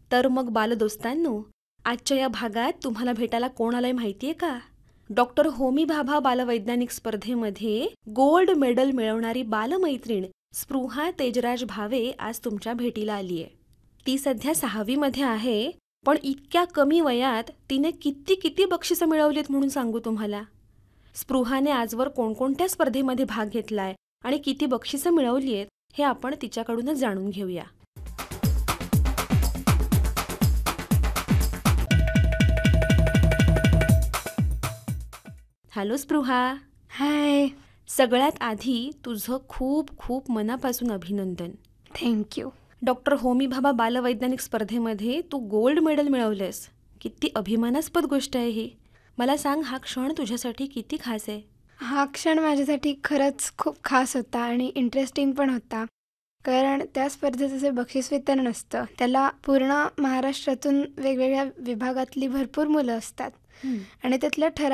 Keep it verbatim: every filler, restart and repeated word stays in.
तर मग बालदोस्तांनो, आजच्या या भागात तुम्हाला भेटायला कोण आलंय माहितीये का? डॉक्टर होमी भाभा बालवैज्ञानिक स्पर्धेमध्ये गोल्ड मेडल मिळवणारी बालमैत्रीण स्पृहा तेजराज भावे आज तुमच्या भेटीला आलीय. ती सध्या सहावीमध्ये आहे, पण इतक्या कमी वयात तिने किती किती बक्षिसं मिळवलीत म्हणून सांगू तुम्हाला. स्पृहाने आजवर कोणकोणत्या स्पर्धेमध्ये भाग घेतलाय आणि किती बक्षिसं मिळवली आहेत हे आपण तिच्याकडूनच जाणून घेऊया. हॅलो स्पृहा. हाय. सगळ्यात आधी तुझं खूप खूप मनापासून अभिनंदन. थँक्यू. डॉक्टर होमी भाभा बालवैज्ञानिक स्पर्धेमध्ये तू गोल्ड मेडल मिळवलेस. किती अभिमानास्पद गोष्ट आहे ही. मला सांग, हा क्षण तुझ्यासाठी किती खास आहे? हा क्षण माझ्यासाठी खरंच खूप खास होता आणि इंटरेस्टिंग पण होता. कारण त्या स्पर्धेचं जे बक्षीस वितरण असतं त्याला पूर्ण महाराष्ट्रातून वेगवेगळ्या विभागातली भरपूर मुलं असतात आणि त्यातल्या ठराविक